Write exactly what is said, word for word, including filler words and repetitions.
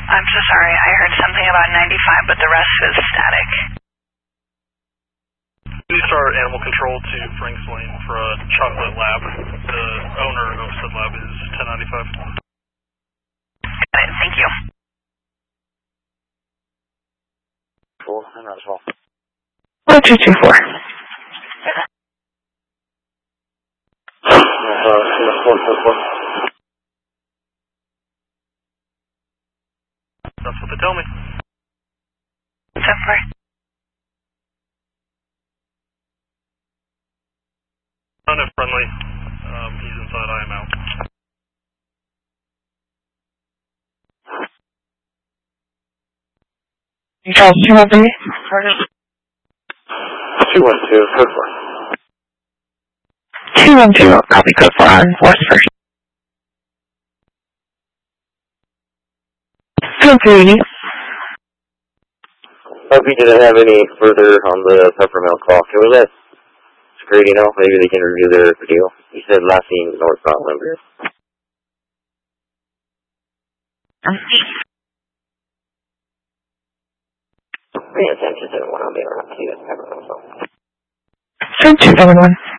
I'm so sorry. I heard something about ninety-five, but the rest is static. We start animal control to Frank's Lane for a chocolate lab. The owner of said lab is ten ninety-five. Got it. Thank you. Cool. I'm not as well. Oh, two two four. That's what they tell me. Seven four. Kind of friendly. Um, he's inside, I am out. You called two one three? two one two, code four. two one two, copy code four on West First. Code three. Hope you didn't have any further on the Peppermill call. Can we let security know? Maybe they can review their video. He said last seen northbound Limber. Pay attention to the one on the around to you at Peppermill. Two seven one.